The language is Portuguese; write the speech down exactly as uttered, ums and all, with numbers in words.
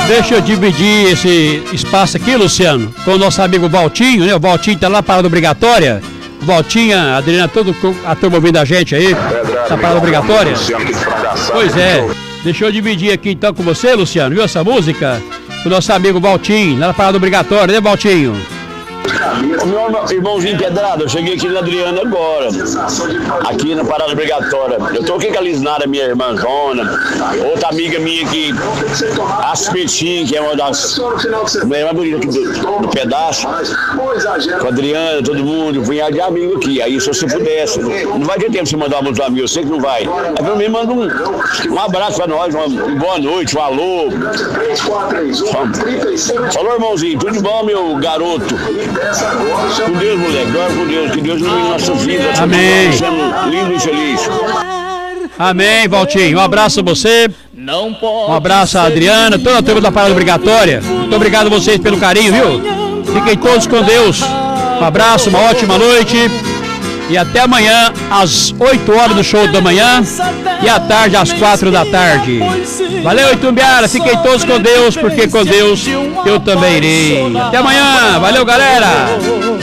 deixa eu dividir esse espaço aqui, Luciano, com o nosso amigo Valtinho, né? O Valtinho tá lá na parada obrigatória. O Valtinho, a Adriana, todo a turma ouvindo a gente aí, essa parada obrigatória. Pois é, deixa eu dividir aqui então com você, Luciano, viu essa música? Com o nosso amigo Valtinho, lá na parada obrigatória, né, Valtinho? O meu irmãozinho Pedrado, eu cheguei aqui na Adriana agora, aqui na parada obrigatória. Eu tô aqui com a Lisnara, minha irmãzona, outra amiga minha aqui, a Aspetinha, que é uma das mulheres mais bonitas aqui do, do pedaço, com a Adriana, todo mundo, um punhado de amigo aqui. Aí se você pudesse, não vai ter tempo de você mandar uma música amigo, eu sei que não vai. Aí pelo menos manda um, um abraço pra nós, uma, uma boa noite, um alô. Falou, irmãozinho, tudo de bom, meu garoto? Com Deus, moleque, dorme com Deus, que Deus ilumine nossa vida. Amém. Lindo e feliz. Amém, Valtinho. Um abraço a você. Um abraço a Adriana, toda a turma da parada obrigatória. Muito obrigado a vocês pelo carinho, viu? Fiquem todos com Deus. Um abraço, uma ótima noite. E até amanhã, às oito horas do show da manhã. E à tarde, às quatro da tarde. Valeu, Itumbiara. Fiquem todos com Deus, porque com Deus eu também irei. Até amanhã. Valeu, galera.